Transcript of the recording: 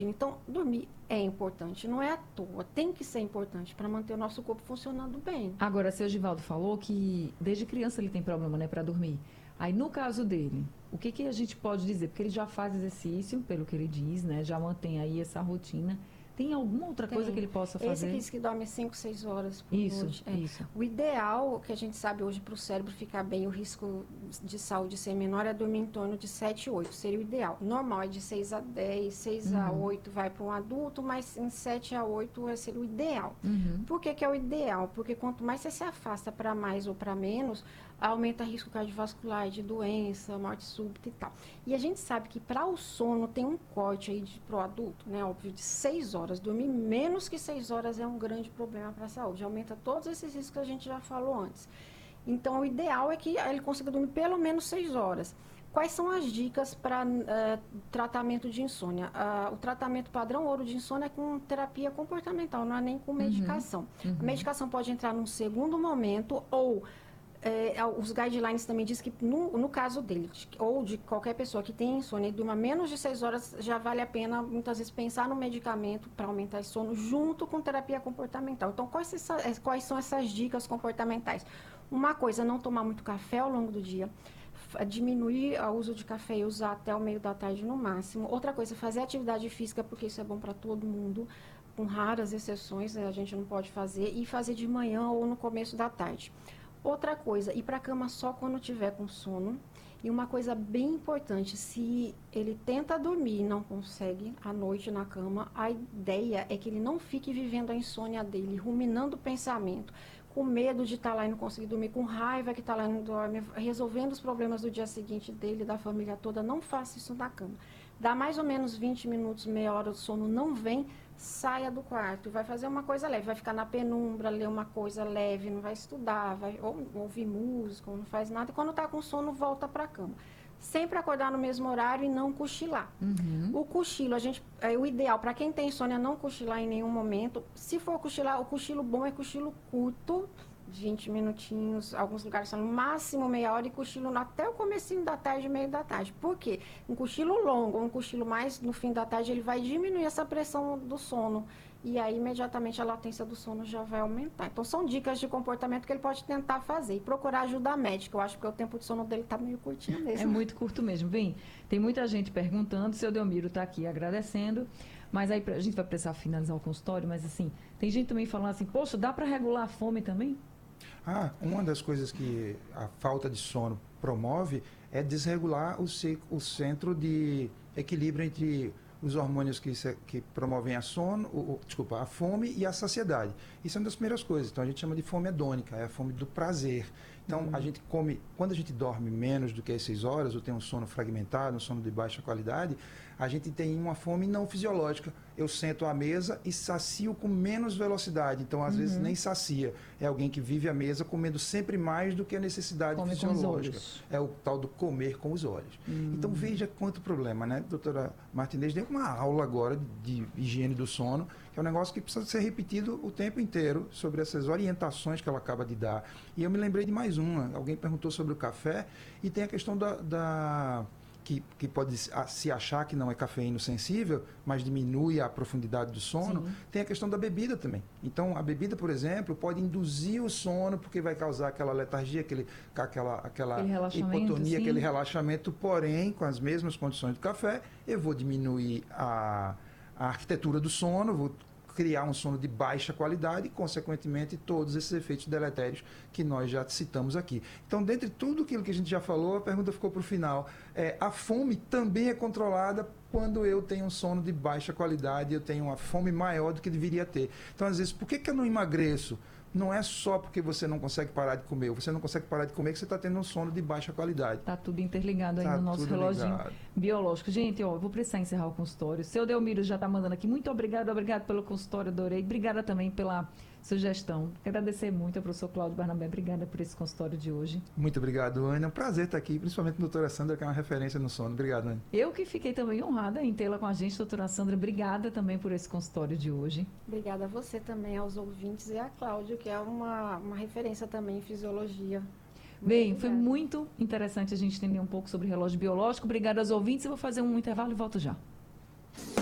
Então, dormir é importante, não é à toa, tem que ser importante para manter o nosso corpo funcionando bem. Agora, seu Givaldo falou que desde criança ele tem problema, né, para dormir. Aí, no caso dele, o que que a gente pode dizer? Porque ele já faz exercício, pelo que ele diz, né, já mantém aí essa rotina. Tem alguma outra coisa que Tem. ele possa Esse que fazer? diz que dorme 5, 6 horas por Isso, noite. isso. O ideal, que a gente sabe hoje para o cérebro ficar bem, o risco de saúde ser menor, é dormir em torno de 7, 8. Seria o ideal. Normal é de 6 a 10, 6 a 8 vai para um adulto, mas em 7 a 8 seria o ideal. Por que que é o ideal? Porque quanto mais você se afasta para mais ou para menos, aumenta o risco cardiovascular, de doença, morte súbita e tal. E a gente sabe que para o sono tem um corte aí para o adulto, né? Óbvio, de 6 horas. Dormir menos que 6 horas é um grande problema para a saúde. Aumenta todos esses riscos que a gente já falou antes. Então, o ideal é que ele consiga dormir pelo menos 6 horas. Quais são as dicas para tratamento de insônia? O tratamento padrão ouro de insônia é com terapia comportamental, não é nem com medicação. A medicação pode entrar num segundo momento ou os guidelines também dizem que, no caso dele, ou de qualquer pessoa que tem insônia e durma menos de 6 horas, já vale a pena, muitas vezes, pensar no medicamento para aumentar esse sono junto com terapia comportamental. Então, quais são essas dicas comportamentais? Uma coisa, não tomar muito café ao longo do dia, diminuir o uso de café e usar até o meio da tarde no máximo. Outra coisa, fazer atividade física, porque isso é bom para todo mundo, com raras exceções, a gente não pode fazer, e fazer de manhã ou no começo da tarde. Outra coisa, ir para a cama só quando tiver com sono. E uma coisa bem importante, se ele tenta dormir e não consegue à noite na cama, a ideia é que ele não fique vivendo a insônia dele, ruminando o pensamento, com medo de estar lá e não conseguir dormir, com raiva que está lá e não dorme, resolvendo os problemas do dia seguinte dele, da família toda. Não faça isso na cama. Dá mais ou menos 20 minutos, meia hora, o sono não vem, saia do quarto e vai fazer uma coisa leve, vai ficar na penumbra, ler uma coisa leve, não vai estudar, vai ouvir música, não faz nada, e quando está com sono, volta para a cama. Sempre acordar no mesmo horário e não cochilar. O cochilo, o ideal para quem tem insônia é não cochilar em nenhum momento. Se for cochilar, o cochilo bom é cochilo curto, 20 minutinhos, alguns lugares são no máximo meia hora, e cochilo até o comecinho da tarde, meio da tarde. Por quê? Um cochilo longo, um cochilo mais no fim da tarde, ele vai diminuir essa pressão do sono. E aí, imediatamente, a latência do sono já vai aumentar. Então, são dicas de comportamento que ele pode tentar fazer. E procurar ajuda médica. Eu acho que o tempo de sono dele está meio curtinho mesmo. É muito curto mesmo. Bem, tem muita gente perguntando, seu Delmiro está aqui agradecendo, mas aí a gente vai precisar finalizar o consultório, mas assim, tem gente também falando assim, poxa, dá para regular a fome também? Uma das coisas que a falta de sono promove é desregular o centro de equilíbrio entre os hormônios que promovem a a fome e a saciedade. Isso é uma das primeiras coisas. Então, a gente chama de fome hedônica, é a fome do prazer. Então, a gente come, quando a gente dorme menos do que as 6 horas, ou tem um sono fragmentado, um sono de baixa qualidade, a gente tem uma fome não fisiológica. Eu sento à mesa e sacio com menos velocidade. Então, às vezes, nem sacia. É alguém que vive à mesa comendo sempre mais do que a necessidade Come fisiológica. com os olhos. É o tal do comer com os olhos. Então, veja quanto problema, né? Doutora Martinez deu uma aula agora de higiene do sono, que é um negócio que precisa ser repetido o tempo inteiro, sobre essas orientações que ela acaba de dar. E eu me lembrei de mais uma. Alguém perguntou sobre o café, e tem a questão que pode se achar que não é cafeína sensível, mas diminui a profundidade do sono. Sim. Tem a questão da bebida também. Então, a bebida, por exemplo, pode induzir o sono, porque vai causar aquela letargia, aquela hipotonia, aquele relaxamento, porém, com as mesmas condições do café, eu vou diminuir a arquitetura do sono, vou criar um sono de baixa qualidade e, consequentemente, todos esses efeitos deletérios que nós já citamos aqui. Então, dentre tudo aquilo que a gente já falou, a pergunta ficou para o final. A fome também é controlada quando eu tenho um sono de baixa qualidade, eu tenho uma fome maior do que deveria ter. Então, às vezes, por que eu não emagreço? Não é só porque você não consegue parar de comer. Você não consegue parar de comer que você está tendo um sono de baixa qualidade. Está tudo interligado aí no nosso reloginho biológico. Gente, eu vou precisar encerrar o consultório. Seu Delmiro já está mandando aqui. Muito obrigado pelo consultório, adorei. Obrigada também pela sugestão. Quero agradecer muito ao professor Cláudio Barnabé. Obrigada por esse consultório de hoje. Muito obrigado, Ana. É um prazer estar aqui, principalmente a doutora Sandra, que é uma referência no sono. Obrigado, Ana. Eu que fiquei também honrada em tê-la com a gente, doutora Sandra. Obrigada também por esse consultório de hoje. Obrigada a você também, aos ouvintes, e a Cláudia, que é uma referência também em fisiologia. Bem, foi muito interessante a gente entender um pouco sobre relógio biológico. Obrigada aos ouvintes. Eu vou fazer um intervalo e volto já.